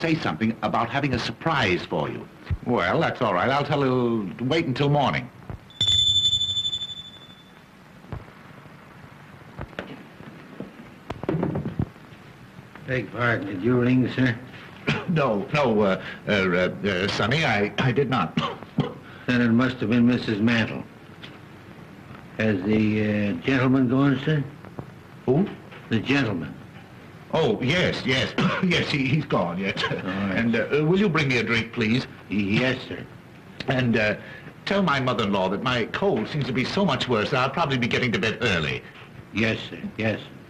say something about having a surprise for you. Well, that's all right. I'll tell you, wait until morning. Beg pardon, did you ring, sir? No, Sonny, I did not. Then it must have been Mrs. Mantle. Has the gentleman gone, sir? Who? The gentleman. Oh, yes. Yes, he's gone, yes. All right. And will you bring me a drink, please? Yes, sir. And tell my mother-in-law that my cold seems to be so much worse that I'll probably be getting to bed early. Yes, sir. Yes, sir.